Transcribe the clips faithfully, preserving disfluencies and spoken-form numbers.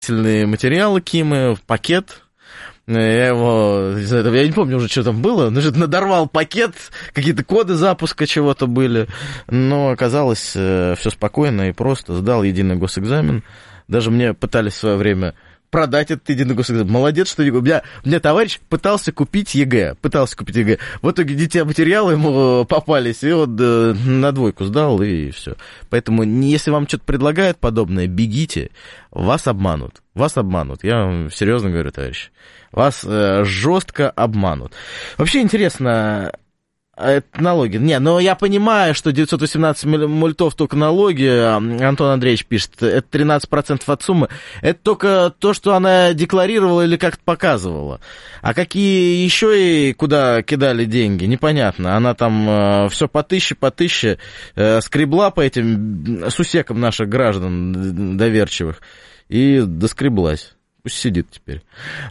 материалы КИМы в пакет. Я его, я не помню уже, что там было, но надорвал пакет, какие-то коды запуска чего-то были, но оказалось все спокойно и просто. Сдал единый госэкзамен. Даже мне пытались в свое время продать этот единый госэкзамен. Молодец, что у меня, у меня товарищ пытался купить ЕГЭ, пытался купить ЕГЭ. В итоге те материалы ему попались, и вот на двойку сдал, и все. Поэтому, если вам что-то предлагают подобное, бегите, вас обманут. Вас обманут, я вам серьезно говорю, товарищи. Вас э, жестко обманут. Вообще интересно, это налоги. Не, но я понимаю, что девятьсот восемнадцать мультов только налоги, Антон Андреевич пишет, это тринадцать процентов от суммы. Это только то, что она декларировала или как-то показывала. А какие еще и куда кидали деньги, непонятно. Она там э, все по тысяче, по тысяче э, скребла по этим сусекам наших граждан доверчивых и доскреблась. Пусть сидит теперь.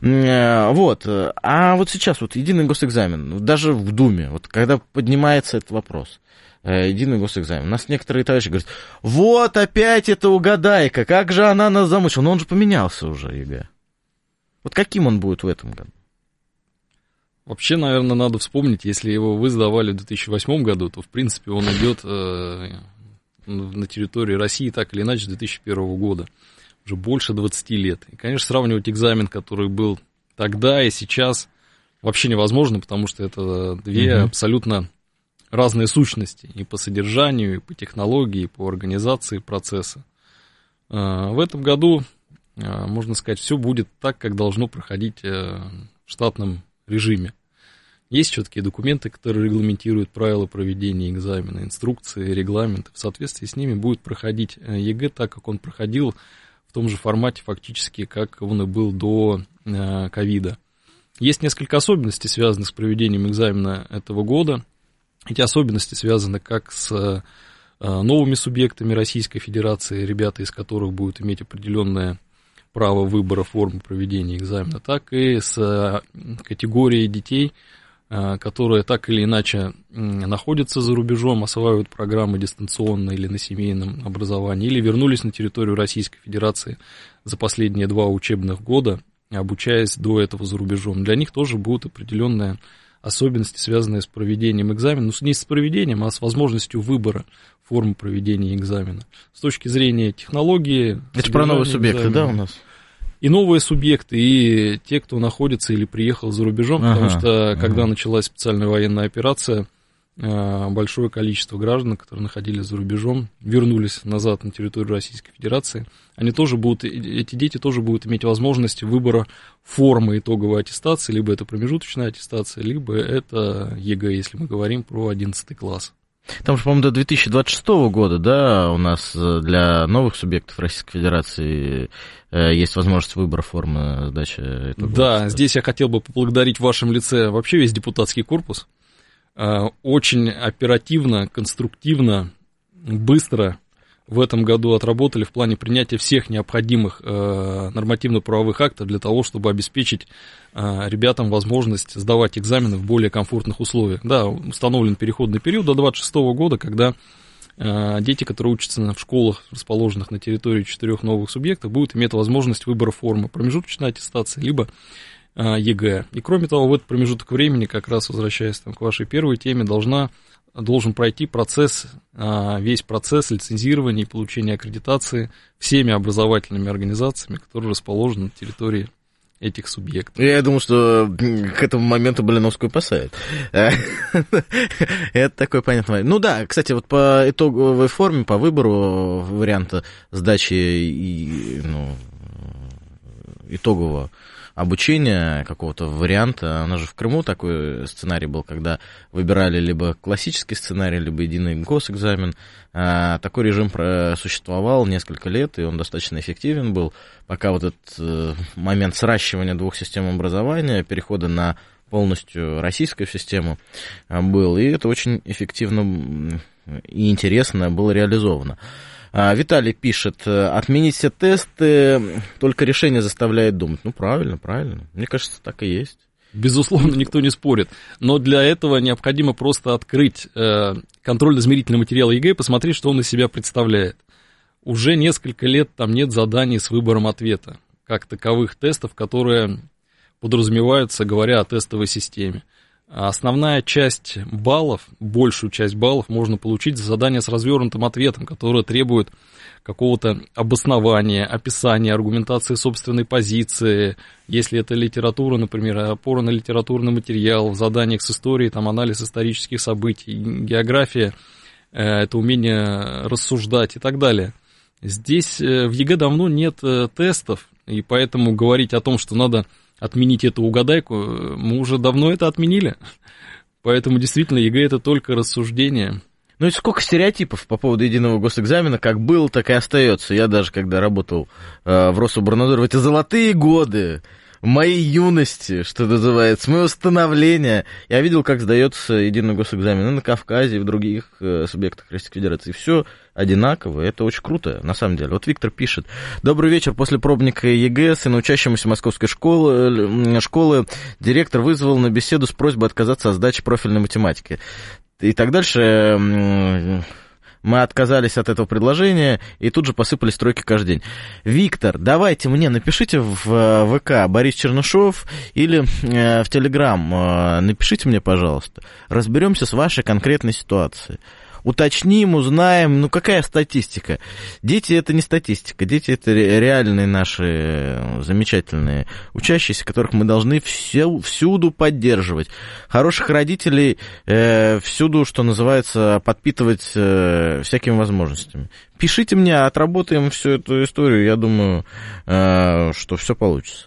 Вот. А вот сейчас вот единый госэкзамен, даже в Думе, вот когда поднимается этот вопрос, единый госэкзамен, у нас некоторые товарищи говорят, вот опять это угадайка, как же она нас замучила, но он же поменялся уже, ЕГЭ. Вот каким он будет в этом году? Вообще, наверное, надо вспомнить, если его вы сдавали в две тысячи восьмом году, то, в принципе, он идет э, на территории России так или иначе с две тысячи первого года. Уже больше двадцати лет. И, конечно, сравнивать экзамен, который был тогда и сейчас, вообще невозможно, потому что это две угу. абсолютно разные сущности и по содержанию, и по технологии, и по организации процесса. В этом году, можно сказать, все будет так, как должно проходить в штатном режиме. Есть четкие документы, которые регламентируют правила проведения экзамена, инструкции, регламенты. В соответствии с ними будет проходить ЕГЭ так, как он проходил в том же формате фактически, как он и был до ковида. Есть несколько особенностей, связанных с проведением экзамена этого года. Эти особенности связаны как с новыми субъектами Российской Федерации, ребята из которых будут иметь определенное право выбора формы проведения экзамена, так и с категорией детей, которые так или иначе находятся за рубежом, осваивают программы дистанционно или на семейном образовании, или вернулись на территорию Российской Федерации за последние два учебных года, обучаясь до этого за рубежом. Для них тоже будут определенные особенности, связанные с проведением экзамена, ну, не с проведением, а с возможностью выбора формы проведения экзамена. С точки зрения технологии... Это про новые субъекты, экзамена, да, у нас? И новые субъекты, и те, кто находится или приехал за рубежом, ага, потому что, ага. когда началась специальная военная операция, большое количество граждан, которые находились за рубежом, вернулись назад на территорию Российской Федерации. Они тоже будут, эти дети тоже будут иметь возможность выбора формы итоговой аттестации, либо это промежуточная аттестация, либо это ЕГЭ, если мы говорим про одиннадцатый класс. Там же, по-моему, до две тысячи двадцать шестого года, да, у нас для новых субъектов Российской Федерации есть возможность выбора формы сдачи итоговой Да, аттестации. Здесь я хотел бы поблагодарить в вашем лице вообще весь депутатский корпус. Очень оперативно, конструктивно, быстро в этом году отработали в плане принятия всех необходимых нормативно-правовых актов для того, чтобы обеспечить ребятам возможность сдавать экзамены в более комфортных условиях. Да, установлен переходный период до двадцать шестого года, когда дети, которые учатся в школах, расположенных на территории четырех новых субъектов, будут иметь возможность выбора формы промежуточной аттестации, либо ЕГЭ. И кроме того, в этот промежуток времени, как раз возвращаясь там, к вашей первой теме, должна, должен пройти процесс, весь процесс лицензирования и получения аккредитации всеми образовательными организациями, которые расположены на территории этих субъектов. Я думал, что к этому моменту Блиновскую посадят. Это такой понятный. Ну да, кстати, вот по итоговой форме, по выбору варианта сдачи ну, итогового обучения какого-то варианта. У нас же в Крыму такой сценарий был, когда выбирали либо классический сценарий, либо единый госэкзамен. Такой режим существовал несколько лет, и он достаточно эффективен был, пока вот этот момент сращивания двух систем образования, перехода на полностью российскую систему был, и это очень эффективно и интересно было реализовано. Виталий пишет, отменить все тесты, только решение заставляет думать. Ну, правильно, правильно. Мне кажется, так и есть. Безусловно, никто не спорит. Но для этого необходимо просто открыть контрольно-измерительный материал ЕГЭ и посмотреть, что он из себя представляет. Уже несколько лет там нет заданий с выбором ответа. как таковых тестов, которые подразумеваются, говоря о тестовой системе. Основная часть баллов, большую часть баллов можно получить за задание с развернутым ответом, которое требует какого-то обоснования, описания, аргументации собственной позиции. Если это литература, например, опора на литературный материал, в заданиях с историей, там анализ исторических событий, география, это умение рассуждать и так далее. Здесь в ЕГЭ давно нет тестов, и поэтому говорить о том, что надо отменить эту угадайку, мы уже давно это отменили. Поэтому действительно ЕГЭ это только рассуждение. Ну и сколько стереотипов по поводу единого госэкзамена, как было, так и остается. Я даже, когда работал э, в Рособорнадзоре в эти золотые годы моей юности, что называется, моего становления, я видел, как сдается единый госэкзамен и на Кавказе, и в других э, субъектах Российской Федерации. Все одинаково, это очень круто, на самом деле. Вот Виктор пишет: добрый вечер, после пробника ЕГЭ сына учащемуся московской школы, школы директор вызвал на беседу с просьбой отказаться от сдачи профильной математики. И так дальше. Мы отказались от этого предложения, и тут же посыпались тройки каждый день. Виктор, давайте мне напишите в ВК Борис Чернышов или в Телеграм, напишите мне, пожалуйста. Разберемся с вашей конкретной ситуацией. Уточним, узнаем, ну какая статистика? Дети это не статистика, дети это реальные наши замечательные учащиеся, которых мы должны все, всюду поддерживать. Хороших родителей э, всюду, что называется, подпитывать э, всякими возможностями. Пишите мне, отработаем всю эту историю, я думаю, э, что все получится.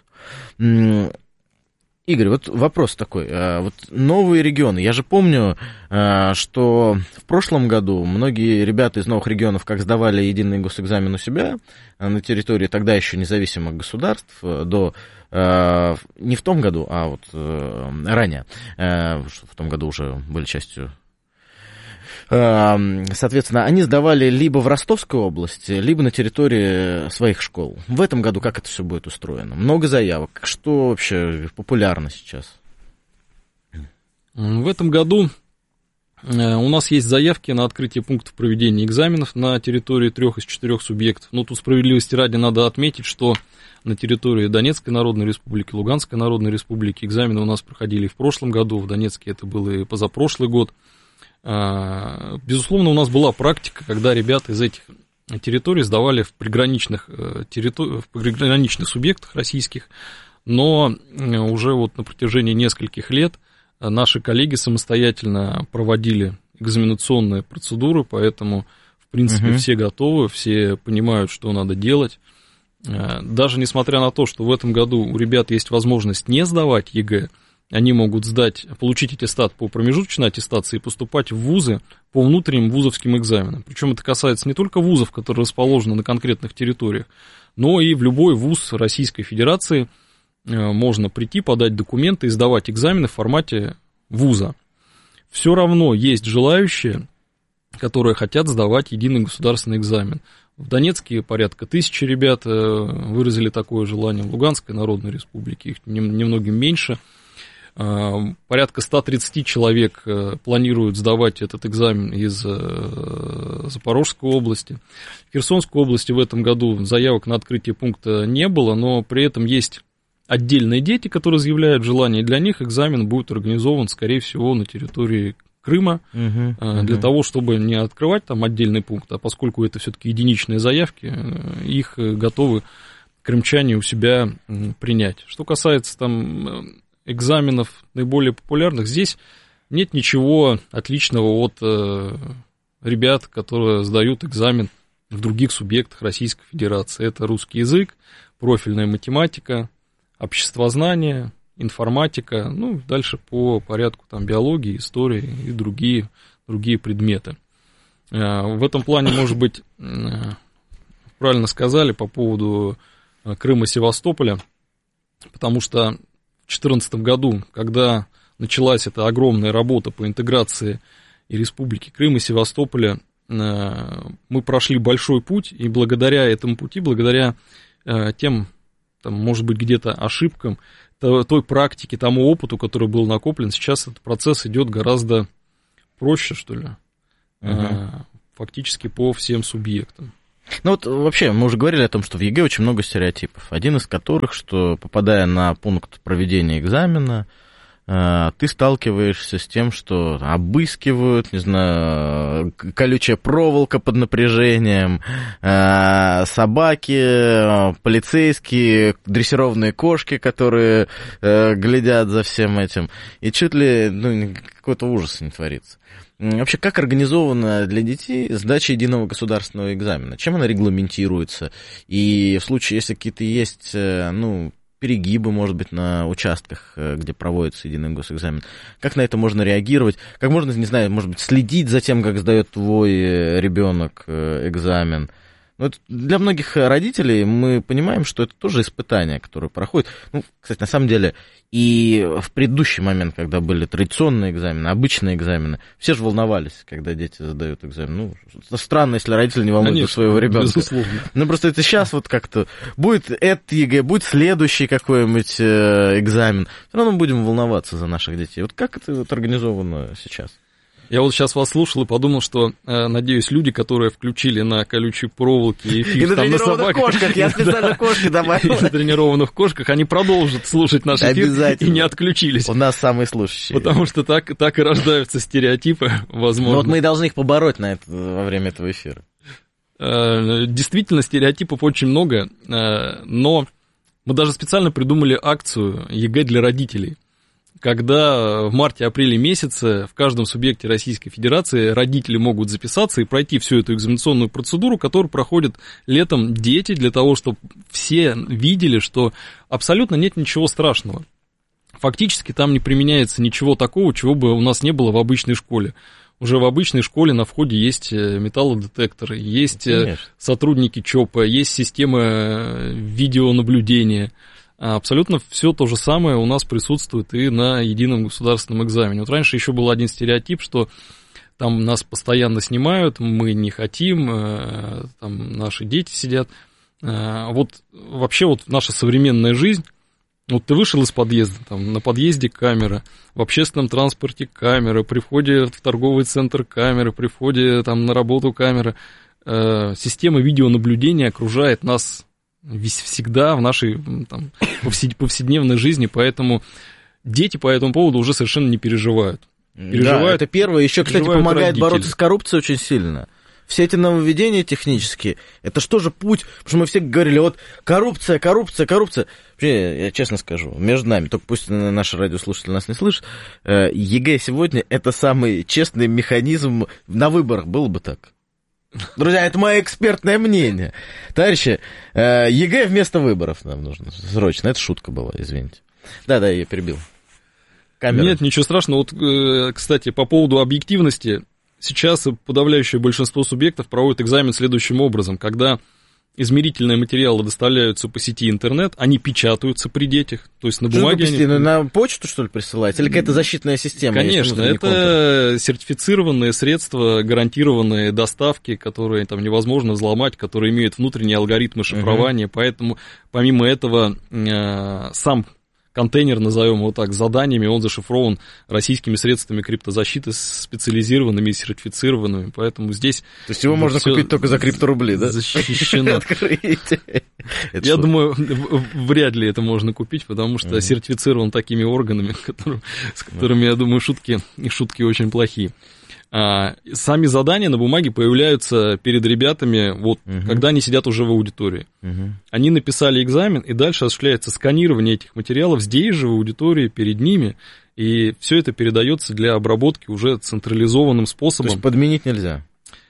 Игорь, вот вопрос такой, вот новые регионы, я же помню, что в прошлом году многие ребята из новых регионов как сдавали единый госэкзамен у себя на территории тогда еще независимых государств, до, не в том году, а вот ранее, в том году уже были частью. Соответственно, они сдавали либо в Ростовской области, либо на территории своих школ. В этом году как это все будет устроено? Много заявок. Что вообще популярно сейчас? В этом году у нас есть заявки на открытие пунктов проведения экзаменов на территории трех из четырех субъектов. Но тут справедливости ради надо отметить, что на территории Донецкой Народной Республики, Луганской Народной Республики экзамены у нас проходили и в прошлом году, в Донецке это было и позапрошлый год. Безусловно, у нас была практика, когда ребята из этих территорий сдавали в приграничных, территори... в приграничных субъектах российских, но уже вот на протяжении нескольких лет наши коллеги самостоятельно проводили экзаменационные процедуры, поэтому, в принципе, угу. все готовы, все понимают, что надо делать. Даже несмотря на то, что в этом году у ребят есть возможность не сдавать ЕГЭ, они могут сдать, получить аттестат по промежуточной аттестации и поступать в вузы по внутренним вузовским экзаменам. Причем это касается не только вузов, которые расположены на конкретных территориях, но и в любой вуз Российской Федерации можно прийти, подать документы и сдавать экзамены в формате вуза. Все равно есть желающие, которые хотят сдавать единый государственный экзамен. В Донецке порядка тысячи ребят выразили такое желание, в Луганской Народной Республике их немногим меньше. Порядка ста тридцати человек планируют сдавать этот экзамен из Запорожской области. В Херсонской области в этом году заявок на открытие пункта не было, но при этом есть отдельные дети, которые заявляют желание, и для них экзамен будет организован, скорее всего, на территории Крыма, uh-huh, uh-huh. для того, чтобы не открывать там отдельный пункт, а поскольку это все-таки единичные заявки, их готовы крымчане у себя принять. Что касается там экзаменов наиболее популярных, здесь нет ничего отличного от э, ребят, которые сдают экзамен в других субъектах Российской Федерации. Это русский язык, профильная математика, обществознание, информатика, ну, дальше по порядку там биологии, истории и другие, другие предметы. Э, в этом плане, может быть, э, правильно сказали по поводу Крыма, Севастополя, потому что в две тысячи четырнадцатом году, когда началась эта огромная работа по интеграции и Республики Крым, и Севастополя, мы прошли большой путь, и благодаря этому пути, благодаря тем, там, может быть, где-то ошибкам, той практике, тому опыту, который был накоплен, сейчас этот процесс идет гораздо проще, что ли, uh-huh. фактически по всем субъектам. Ну вот вообще, мы уже говорили о том, что в ЕГЭ очень много стереотипов. Один из которых, что попадая на пункт проведения экзамена, ты сталкиваешься с тем, что обыскивают, не знаю, колючая проволока под напряжением, собаки, полицейские, дрессированные кошки, которые глядят за всем этим. И чуть ли ну, какой-то ужас не творится. Вообще, как организована для детей сдача единого государственного экзамена? Чем она регламентируется? И в случае, если какие-то есть, ну, перегибы, может быть, на участках, где проводится единый госэкзамен. Как на это можно реагировать? Как можно, не знаю, может быть, следить за тем, как сдает твой ребенок экзамен? Но это для многих родителей мы понимаем, что это тоже испытание, которое проходит. Ну, кстати, на самом деле, и в предыдущий момент, когда были традиционные экзамены, обычные экзамены, все же волновались, когда дети задают экзамен. Ну, странно, если родители не волнуют за своего ребенка. Безусловно. Ну, просто это сейчас вот как-то будет этот ЕГЭ, будет следующий какой-нибудь экзамен. Все равно будем волноваться за наших детей. Вот как это вот организовано сейчас? Я вот сейчас вас слушал и подумал, что, э, надеюсь, люди, которые включили на колючей проволоке эфир, и на там, на собаках, кошках, я специально кошки добавил. И на тренированных кошках, они продолжат слушать наш эфир и не отключились. У нас самые слушающие. Потому что так, так и рождаются стереотипы, возможно. Но вот мы и должны их побороть на это, во время этого эфира. Действительно, стереотипов очень много, но мы даже специально придумали акцию ЕГЭ для родителей. Когда в марте-апреле месяце в каждом субъекте Российской Федерации родители могут записаться и пройти всю эту экзаменационную процедуру, которую проходят летом дети, для того, чтобы все видели, что абсолютно нет ничего страшного. Фактически там не применяется ничего такого, чего бы у нас не было в обычной школе. Уже в обычной школе на входе есть металлодетекторы, есть Конечно. сотрудники ЧОПа, есть система видеонаблюдения. Абсолютно все то же самое у нас присутствует и на едином государственном экзамене. Вот раньше еще был один стереотип, что там нас постоянно снимают, мы не хотим, там наши дети сидят. Вот вообще вот наша современная жизнь, вот ты вышел из подъезда, там на подъезде камера, в общественном транспорте камера, при входе в торговый центр камера, при входе там на работу камера. Система видеонаблюдения окружает нас всегда в нашей там, повседневной жизни, поэтому дети по этому поводу уже совершенно не переживают. переживают да, это первое. Еще, кстати, помогает родители. бороться с коррупцией очень сильно. Все эти нововведения технические, это что же путь? Потому что мы все говорили, вот коррупция, коррупция, коррупция. Вообще, я честно скажу, между нами, только пусть наши радиослушатели нас не слышат, ЕГЭ сегодня это самый честный механизм на выборах, было бы так. Друзья, это мое экспертное мнение. Товарищи, ЕГЭ вместо выборов нам нужно срочно. Это шутка была, извините. Да-да, я перебил. Камера. Нет, ничего страшного. Вот, кстати, по поводу объективности, сейчас подавляющее большинство субъектов проводят экзамен следующим образом. Когда измерительные материалы доставляются по сети интернет, они печатаются при детях, то есть на бумаге. Что они... На почту, что ли, присылаете? Или какая-то защитная система? Конечно, это контур? Сертифицированные средства, гарантированные доставки, которые там невозможно взломать, которые имеют внутренние алгоритмы шифрования, uh-huh. поэтому помимо этого сам контейнер, назовем его так, с заданиями, он зашифрован российскими средствами криптозащиты, специализированными и сертифицированными, поэтому здесь... То есть его можно купить только за крипторубли, да? Защищено. Откройте. Я думаю, вряд ли это можно купить, потому что сертифицирован такими органами, с которыми, я думаю, шутки и шутки очень плохие. Сами задания на бумаге появляются перед ребятами, вот, uh-huh. когда они сидят уже в аудитории. Uh-huh. Они написали экзамен, и дальше осуществляется сканирование этих материалов здесь же, в аудитории, перед ними, и все это передается для обработки уже централизованным способом. То есть подменить нельзя?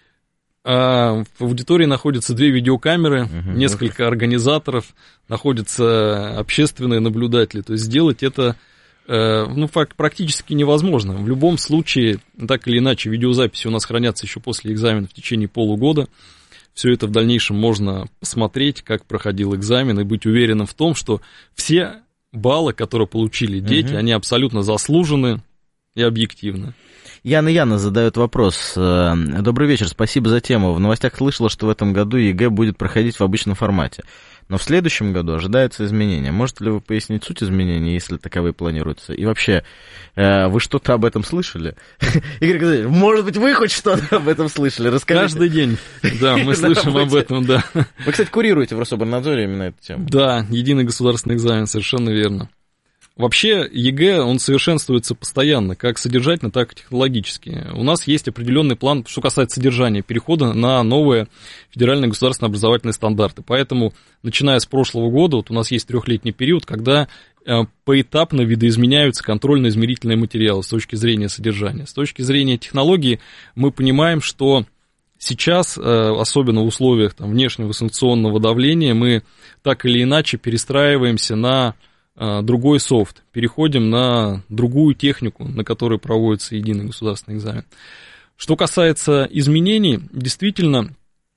А в аудитории находятся две видеокамеры, uh-huh. несколько организаторов, находятся общественные наблюдатели, то есть сделать это... Ну, практически невозможно. В любом случае, так или иначе, видеозаписи у нас хранятся еще после экзамена в течение полугода. Все это в дальнейшем можно посмотреть, как проходил экзамен, и быть уверенным в том, что все баллы, которые получили дети, угу. они абсолютно заслужены и объективны. Яна Яна задает вопрос. Добрый вечер, спасибо за тему. В новостях слышала, что в этом году ЕГЭ будет проходить в обычном формате. Но в следующем году ожидается изменение. Можете ли вы пояснить суть изменений, если таковые планируются? И вообще, вы что-то об этом слышали? Игорь Казимирович, может быть, вы хоть что-то об этом слышали? Расскажите. Каждый день, да, мы слышим об этом, да. Вы, кстати, курируете в Рособорнадзоре именно эту тему. Да, единый государственный экзамен, совершенно верно. Вообще, ЕГЭ, он совершенствуется постоянно, как содержательно, так и технологически. У нас есть определенный план, что касается содержания, перехода на новые федеральные государственные образовательные стандарты. Поэтому, начиная с прошлого года, вот у нас есть трехлетний период, когда поэтапно видоизменяются контрольно-измерительные материалы с точки зрения содержания. С точки зрения технологии мы понимаем, что сейчас, особенно в условиях там, внешнего санкционного давления, мы так или иначе перестраиваемся на другой софт, переходим на другую технику, на которой проводится единый государственный экзамен. Что касается изменений, действительно,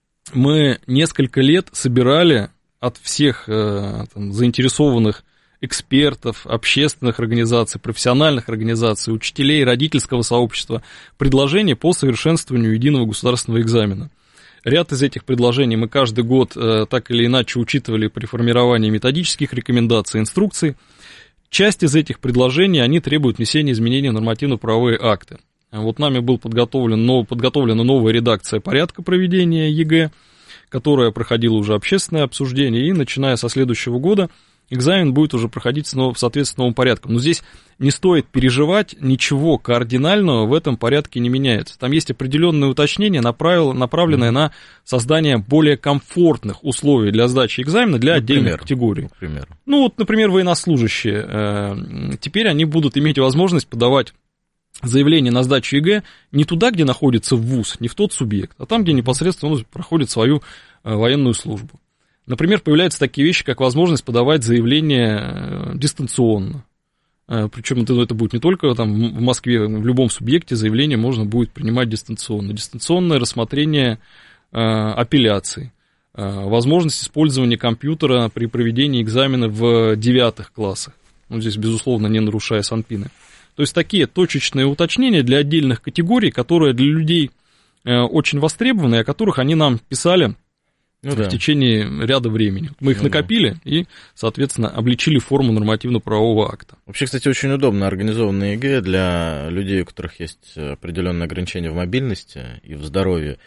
мы несколько лет собирали от всех там, заинтересованных экспертов, общественных организаций, профессиональных организаций, учителей, родительского сообщества предложения по совершенствованию единого государственного экзамена. Ряд из этих предложений мы каждый год э, так или иначе учитывали при формировании методических рекомендаций, инструкций. Часть из этих предложений, они требуют внесения изменений в нормативно-правовые акты. Вот нами была подготовлен, нов, подготовлена новая редакция порядка проведения ЕГЭ, которая проходила уже общественное обсуждение, и начиная со следующего года экзамен будет уже проходить в соответствии с новым порядком. Но здесь не стоит переживать, ничего кардинального в этом порядке не меняется. Там есть определенные уточнения, направленные на создание более комфортных условий для сдачи экзамена для отдельных например, категорий. Например. Ну вот, например, военнослужащие. Теперь они будут иметь возможность подавать заявление на сдачу ЕГЭ не туда, где находится вуз, не в тот субъект, а там, где непосредственно он проходит свою военную службу. Например, появляются такие вещи, как возможность подавать заявление дистанционно. Причем это, это будет не только там, в Москве, в любом субъекте заявление можно будет принимать дистанционно. Дистанционное рассмотрение э, апелляций, э, возможность использования компьютера при проведении экзамена в девятых классах. Ну, здесь, безусловно, не нарушая санпины. То есть такие точечные уточнения для отдельных категорий, которые для людей э, очень востребованы, о которых они нам писали Ну, в да. течение ряда времени. Мы их ну, накопили да. и, соответственно, обличили форму нормативно-правового акта. Вообще, кстати, очень удобно организованные ЕГЭ для людей, у которых есть определенные ограничения в мобильности и в здоровье.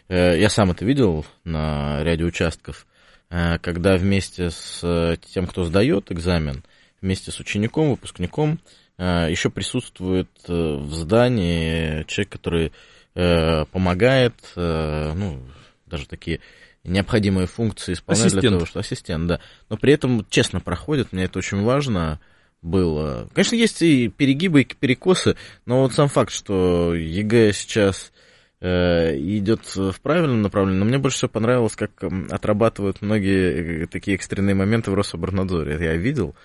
Я сам это видел на ряде участков, когда вместе с тем, кто сдает экзамен, вместе с учеником, выпускником, еще присутствует в здании человек, который помогает, ну, даже такие необходимые функции исполнять ассистент. Для того, что ассистент, да. Но при этом честно проходит, мне это очень важно было. Конечно, есть и перегибы, и перекосы, но вот сам факт, что ЕГЭ сейчас э, идет в правильном направлении, но мне больше всего понравилось, как отрабатывают многие такие экстренные моменты в Рособорнадзоре. Это я видел,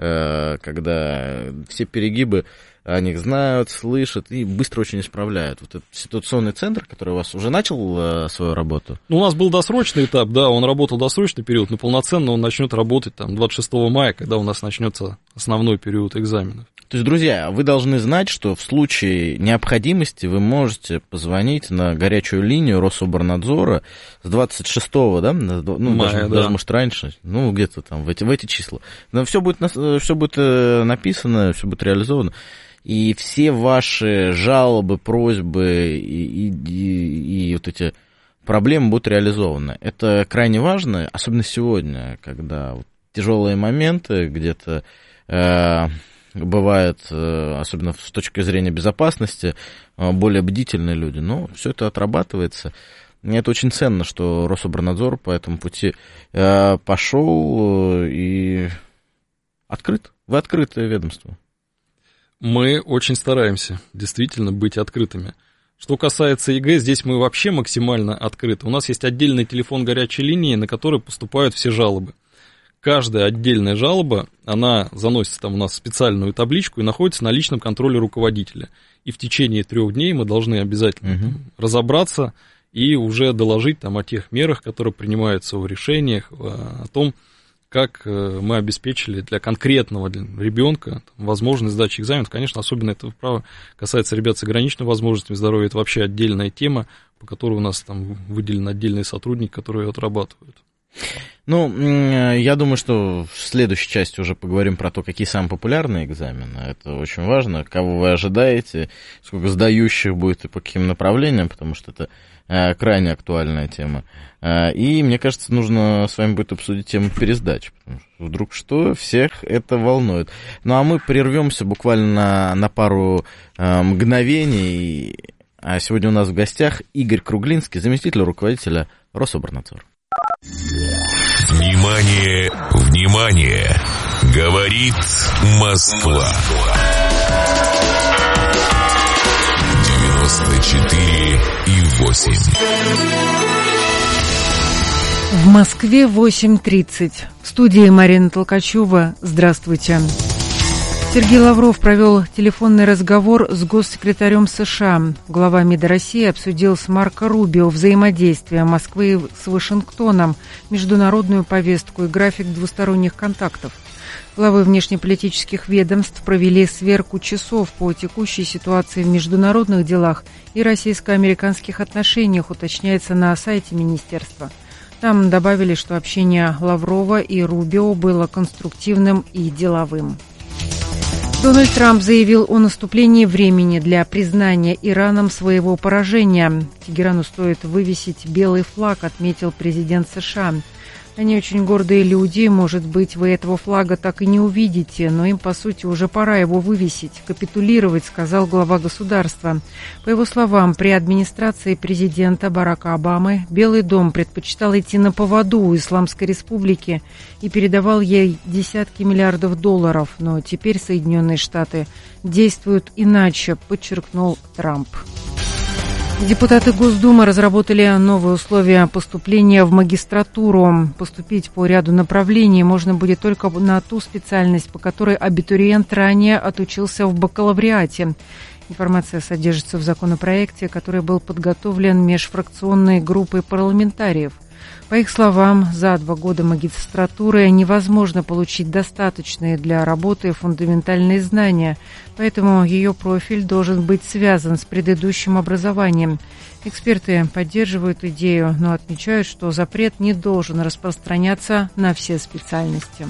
э, когда все перегибы о них знают, слышат и быстро очень исправляют. Вот этот ситуационный центр, который у вас уже начал э, свою работу? Ну, у нас был досрочный этап, да, он работал досрочный период, но полноценно он начнет работать там двадцать шестого мая, когда у нас начнется основной период экзаменов. То есть, друзья, вы должны знать, что в случае необходимости вы можете позвонить на горячую линию Рособорнадзора с двадцать шестого, да, ну, мая, даже, да. даже, может, раньше, ну, где-то там, в эти, в эти числа. Но все будет, все будет написано, все будет реализовано. И все ваши жалобы, просьбы и, и, и, и вот эти проблемы будут реализованы. Это крайне важно, особенно сегодня, когда вот тяжелые моменты где-то э, бывают, э, особенно с точки зрения безопасности, э, более бдительные люди. Но все это отрабатывается. Мне это очень ценно, что Рособорнадзор по этому пути э, пошел э, и открыт. Вы открытое ведомство. Мы очень стараемся действительно быть открытыми. Что касается ЕГЭ, здесь мы вообще максимально открыты. У нас есть отдельный телефон горячей линии, на который поступают все жалобы. Каждая отдельная жалоба, она заносится там у нас в специальную табличку и находится на личном контроле руководителя. И в течение трех дней мы должны обязательно угу. там, разобраться и уже доложить там, о тех мерах, которые принимаются в решениях, о том, как мы обеспечили для конкретного ребенка возможность сдачи экзаменов. Конечно, особенно это право касается ребят с ограниченными возможностями здоровья. Это вообще отдельная тема, по которой у нас там выделены отдельные сотрудники, которые ее отрабатывают. Ну, я думаю, что в следующей части уже поговорим про то, какие самые популярные экзамены. Это очень важно, кого вы ожидаете, сколько сдающих будет и по каким направлениям, потому что это крайне актуальная тема. И, мне кажется, нужно с вами будет обсудить тему пересдачи, потому что вдруг что, всех это волнует. Ну, а мы прервемся буквально на, на пару мгновений. А сегодня у нас в гостях Игорь Круглинский, заместитель руководителя Рособорнадзора. Внимание, внимание! Говорит Москва. девяносто четыре и восемь. В Москве восемь тридцать. В студии Марина Толкачева. Здравствуйте. Сергей Лавров провел телефонный разговор с госсекретарем США. Глава МИДа России обсудил с Марко Рубио взаимодействие Москвы с Вашингтоном, международную повестку и график двусторонних контактов. Главы внешнеполитических ведомств провели сверку часов по текущей ситуации в международных делах и российско-американских отношениях, уточняется на сайте министерства. Там добавили, что общение Лаврова и Рубио было конструктивным и деловым. Дональд Трамп заявил о наступлении времени для признания Ираном своего поражения. Тегерану стоит вывесить белый флаг, отметил президент США. Они очень гордые люди, может быть, вы этого флага так и не увидите, но им, по сути, уже пора его вывесить, капитулировать, сказал глава государства. По его словам, при администрации президента Барака Обамы Белый дом предпочитал идти на поводу у Исламской Республики и передавал ей десятки миллиардов долларов, но теперь Соединенные Штаты действуют иначе, подчеркнул Трамп. Депутаты Госдумы разработали новые условия поступления в магистратуру. Поступить по ряду направлений можно будет только на ту специальность, по которой абитуриент ранее отучился в бакалавриате. Информация содержится в законопроекте, который был подготовлен межфракционной группой парламентариев. По их словам, за два года магистратуры невозможно получить достаточные для работы фундаментальные знания, поэтому ее профиль должен быть связан с предыдущим образованием. Эксперты поддерживают идею, но отмечают, что запрет не должен распространяться на все специальности.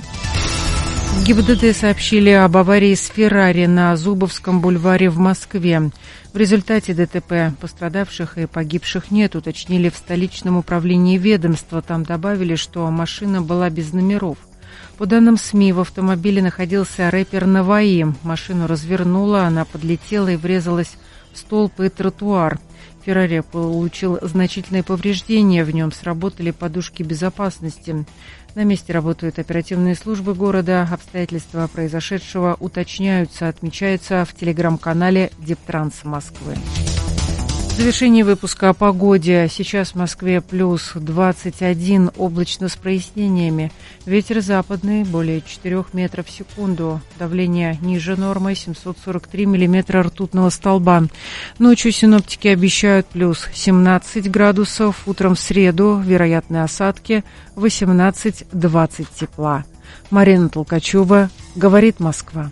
В ГИБДД сообщили об аварии с «Феррари» на Зубовском бульваре в Москве. В результате ДТП пострадавших и погибших нет, уточнили в столичном управлении ведомства. Там добавили, что машина была без номеров. По данным СМИ, в автомобиле находился рэпер Наваи. Машину развернуло, она подлетела и врезалась в столб и тротуар. «Феррари» получил значительные повреждения, в нем сработали подушки безопасности. На месте работают оперативные службы города. Обстоятельства произошедшего уточняются, отмечается в телеграм-канале Дептранс Москвы. В завершении выпуска о погоде. Сейчас в Москве плюс двадцать один, облачно с прояснениями. Ветер западный, более четырех метров в секунду. Давление ниже нормы, семьсот сорок три миллиметра ртутного столба. Ночью синоптики обещают плюс семнадцать градусов. Утром в среду вероятны осадки, восемнадцать-двадцать тепла. Марина Толкачева, говорит Москва.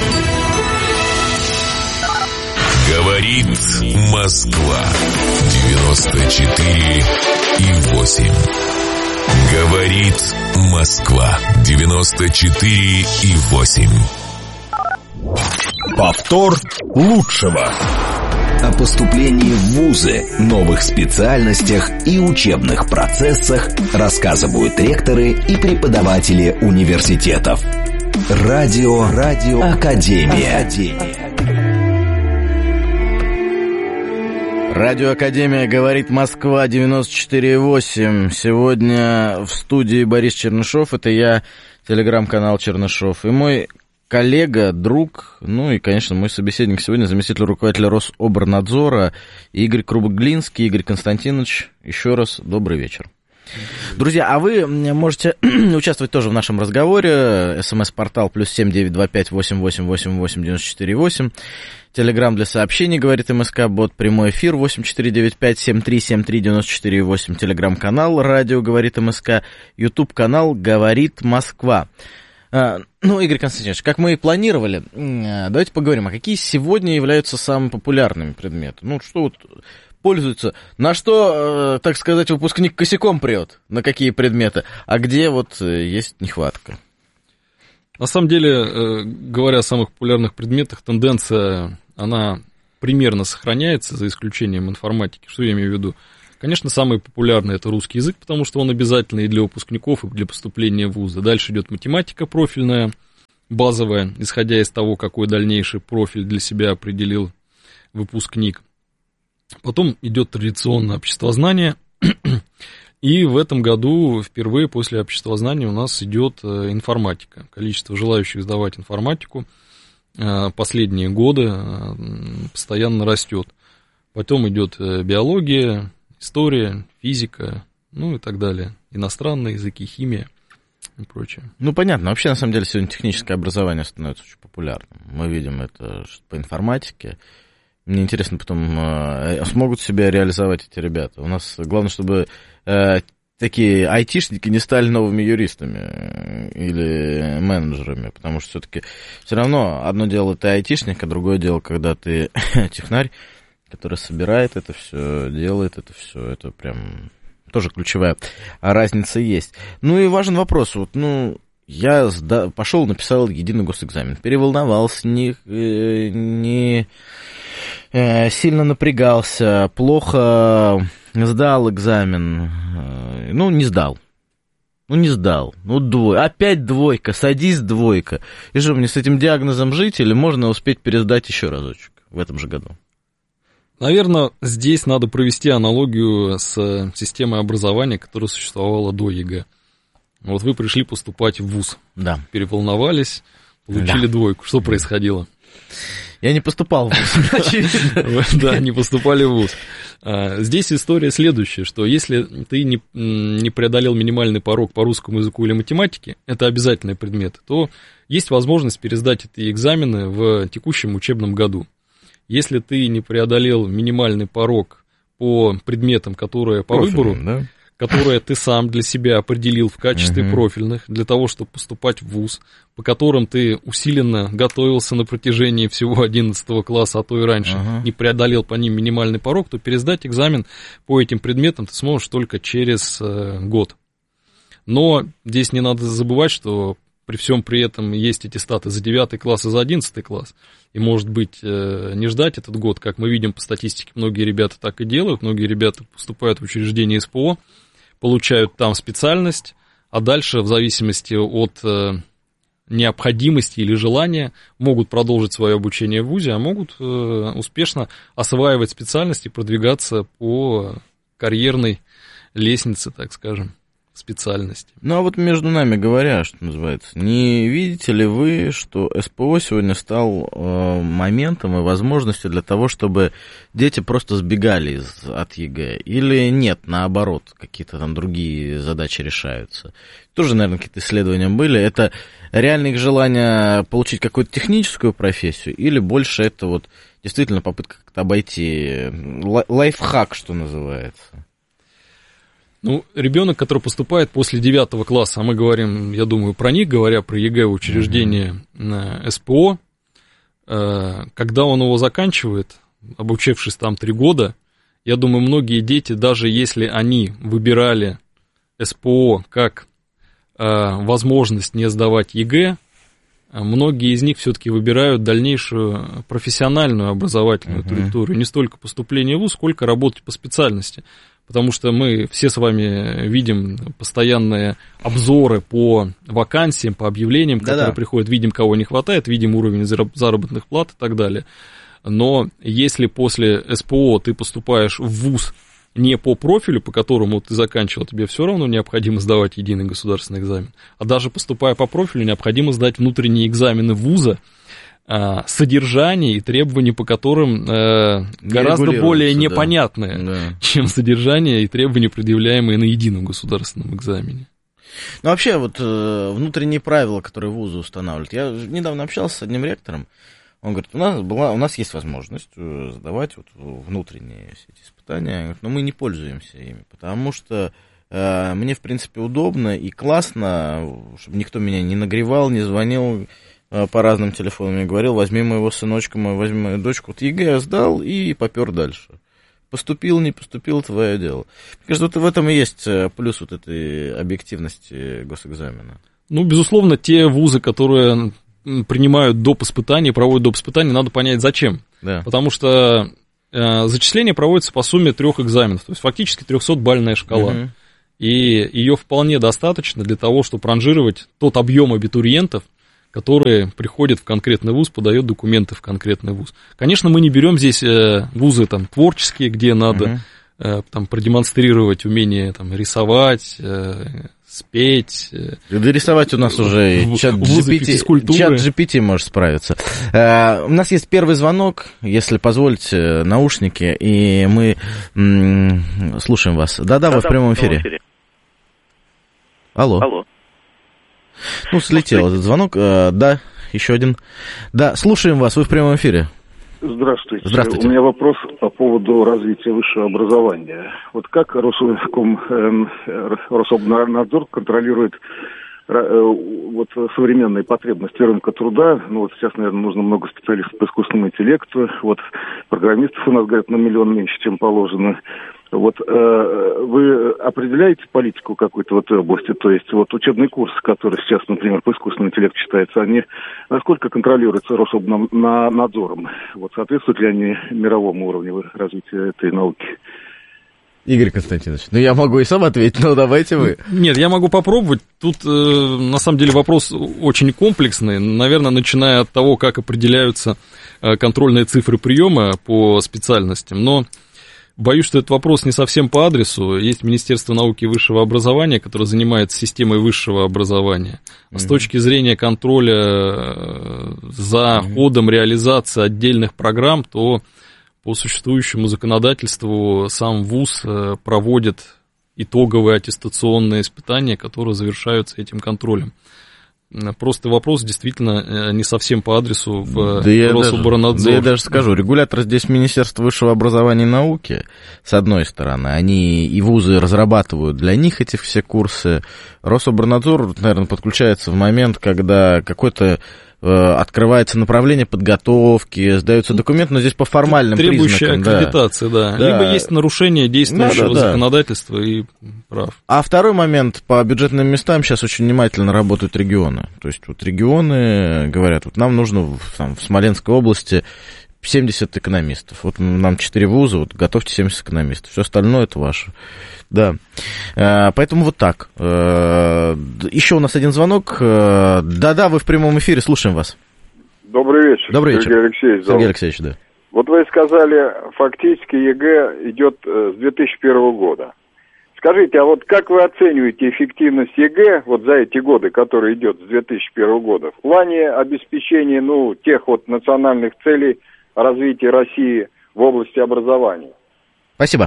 Говорит Москва. девяносто четыре и восемь. Говорит Москва. девяносто четыре и восемь. Повтор лучшего. О поступлении в вузы, новых специальностях и учебных процессах рассказывают ректоры и преподаватели университетов. Радио, Радио Академия. Академия. Радио Академия, говорит Москва, девяносто четыре и восемь. Сегодня в студии Борис Чернышов, это я, телеграм-канал Чернышов, и мой коллега, друг, ну и, конечно, мой собеседник сегодня, заместитель руководителя Рособорнадзора Игорь Круглинский. Игорь Константинович, еще раз добрый вечер. Друзья, а вы можете участвовать тоже в нашем разговоре. СМС-портал плюс семь девять два пять восемь восемь восемь восемь девяносто четыре восемь. Телеграм для сообщений, говорит МСК, бот, прямой эфир восемь четыре девять пять семь три семь три девяносто четыре восемь. Телеграм-канал радио говорит МСК. Ютуб-канал говорит Москва. Ну, Игорь Константинович, как мы и планировали, давайте поговорим, а какие сегодня являются самыми популярными предметами? Ну, что вот пользуются. На что, так сказать, выпускник косяком прет, на какие предметы, а где вот есть нехватка? На самом деле, говоря о самых популярных предметах, тенденция, она примерно сохраняется, за исключением информатики. Что я имею в виду? Конечно, самый популярный – это русский язык, потому что он обязательный и для выпускников, и для поступления в вузы. Дальше идет математика профильная, базовая, исходя из того, какой дальнейший профиль для себя определил выпускник. Потом идет традиционное обществознание, и в этом году впервые после обществознания у нас идет информатика. Количество желающих сдавать информатику последние годы постоянно растет. Потом идет биология, история, физика, ну и так далее. Иностранные языки, химия и прочее. Ну, понятно. Вообще, на самом деле, сегодня техническое образование становится очень популярным. Мы видим это по информатике. Мне интересно потом, смогут себя реализовать эти ребята. У нас главное, чтобы э, такие айтишники не стали новыми юристами или менеджерами, потому что все-таки все равно одно дело ты айтишник, а другое дело, когда ты технарь, который собирает это все, делает это все. Это прям тоже ключевая разница есть. Ну и важен вопрос. Вот, ну, я сда... пошел, написал единый госэкзамен, переволновался, не... не... сильно напрягался, плохо сдал экзамен, ну, не сдал, ну, не сдал, ну, двойка, опять двойка, садись, двойка. И что, мне с этим диагнозом жить, или можно успеть пересдать еще разочек в этом же году? Наверное, здесь надо провести аналогию с системой образования, которая существовала до ЕГЭ. Вот вы пришли поступать в вуз, да. Переволновались, получили да. двойку. Что происходило? Я не поступал в вуз, очевидно. Да, не поступали в вуз. Здесь история следующая, что если ты не, не преодолел минимальный порог по русскому языку или математике, это обязательные предметы, то есть возможность пересдать эти экзамены в текущем учебном году. Если ты не преодолел минимальный порог по предметам, которые по выбору, да? Которые ты сам для себя определил в качестве uh-huh. профильных, для того, чтобы поступать в вуз, по которым ты усиленно готовился на протяжении всего одиннадцатого класса, а то и раньше, uh-huh. не преодолел по ним минимальный порог, то пересдать экзамен по этим предметам ты сможешь только через э, год. Но здесь не надо забывать, что при всем при этом есть аттестаты за девятый класс и за одиннадцатый класс. И, может быть, не ждать этот год, как мы видим по статистике, многие ребята так и делают. Многие ребята поступают в учреждение СПО, получают там специальность, а дальше, в зависимости от необходимости или желания, могут продолжить свое обучение в вузе, а могут успешно осваивать специальность и продвигаться по карьерной лестнице, так скажем, специальности. Ну, а вот между нами говоря, что называется, не видите ли вы, что СПО сегодня стал э, моментом и возможностью для того, чтобы дети просто сбегали из, от ЕГЭ? Или нет, наоборот, какие-то там другие задачи решаются? Тоже, наверное, какие-то исследования были. Это реально их желание получить какую-то техническую профессию, или больше это вот действительно попытка как-то обойти лайфхак, что называется? Ну, ребенок, который поступает после девятого класса, а мы говорим, я думаю, про них, говоря про ЕГЭ учреждение mm-hmm. СПО, когда он его заканчивает, обучившись там три года, я думаю, многие дети, даже если они выбирали СПО как возможность не сдавать ЕГЭ, многие из них все-таки выбирают дальнейшую профессиональную образовательную mm-hmm. траекторию, не столько поступление в вуз, сколько работать по специальности. Потому что мы все с вами видим постоянные обзоры по вакансиям, по объявлениям, Да-да. которые приходят, видим, кого не хватает, видим уровень заработных плат и так далее. Но если после СПО ты поступаешь в вуз не по профилю, по которому ты заканчивал, тебе все равно необходимо сдавать единый государственный экзамен. А даже поступая по профилю, необходимо сдать внутренние экзамены вуза, содержание и требования, по которым э, гораздо более непонятные, да. Да. чем содержание и требования, предъявляемые на едином государственном экзамене. Ну, вообще, вот э, внутренние правила, которые вузы устанавливают. Я недавно общался с одним ректором, он говорит, у нас, была, у нас есть возможность сдавать вот внутренние все эти испытания, говорит, но мы не пользуемся ими, потому что э, мне, в принципе, удобно и классно, чтобы никто меня не нагревал, не звонил по разным телефонам, я говорил, возьми моего сыночка, возьми мою дочку, вот ЕГЭ я сдал и попер дальше. Поступил, не поступил, твое дело. Мне кажется, вот в этом и есть плюс вот этой объективности госэкзамена. Ну, безусловно, те вузы, которые принимают доп. Испытания, проводят доп. Испытания, надо понять, зачем. Да. Потому что э, зачисление проводится по сумме трех экзаменов, то есть фактически трехсотбальная шкала. Угу. И ее вполне достаточно для того, чтобы ранжировать тот объем абитуриентов, которые приходят в конкретный вуз, подают документы в конкретный вуз. Конечно, мы не берем здесь э, вузы там, творческие, где надо uh-huh. э, там, продемонстрировать умение там, рисовать, э, спеть. Э, да рисовать у нас уже в, чат джи пи ти, чат джи пи ти может справиться. Э, у нас есть первый звонок, если позволите, наушники, и мы м- слушаем вас. Да-да, вы в прямом эфире. эфире. Алло. Алло. Ну, слетел этот звонок. А, да, еще один. Да, слушаем вас, вы в прямом эфире. Здравствуйте. Здравствуйте. У меня вопрос по поводу развития высшего образования. Вот как Рособком, э, Рособнадзор контролирует э, вот, современные потребности рынка труда? Ну, вот сейчас, наверное, нужно много специалистов по искусственному интеллекту. Вот программистов у нас, говорят, на миллион меньше, чем положено. Вот э, вы определяете политику какую-то в этой области? То есть вот учебные курсы, которые сейчас, например, по искусственному интеллекту читаются, они насколько контролируются Рособнадзором? Вот соответствуют ли они мировому уровню развития этой науки? Игорь Константинович, ну я могу и сам ответить, но давайте вы. Нет, я могу попробовать. Тут, э, на самом деле, вопрос очень комплексный. Наверное, начиная от того, как определяются э, контрольные цифры приема по специальностям. Но боюсь, что этот вопрос не совсем по адресу. Есть Министерство науки и высшего образования, которое занимается системой высшего образования. Mm-hmm. С точки зрения контроля за mm-hmm. ходом реализации отдельных программ, то по существующему законодательству сам вуз проводит итоговые аттестационные испытания, которые завершаются этим контролем. Просто вопрос действительно не совсем по адресу в да Рособоронадзор. Да я даже скажу, регулятор здесь Министерство высшего образования и науки, с одной стороны, они и вузы разрабатывают для них эти все курсы. Рособоронадзор, наверное, подключается в момент, когда какой-то открывается направление подготовки, сдаются документы, но здесь по формальным требующие признакам. Требующие аккредитации, да. да. да. Либо есть нарушение действующего да, да, законодательства да. и прав. А второй момент, по бюджетным местам сейчас очень внимательно работают регионы. То есть вот регионы говорят, вот нам нужно в, там, в Смоленской области семьдесят экономистов. Вот нам четыре вуза, вот готовьте семьдесят экономистов. Все остальное это ваше. Да. Поэтому вот так. Еще у нас один звонок. Да-да, вы в прямом эфире, слушаем вас. Добрый вечер. Добрый вечер. Сергей Алексеевич. Сергей Алексеевич, да. Вот вы сказали, фактически ЕГЭ идет с две тысячи первого года. Скажите, а вот как вы оцениваете эффективность ЕГЭ вот за эти годы, которые идет с две тысячи первого года, в плане обеспечения, ну, тех вот национальных целей развития России в области образования? Спасибо.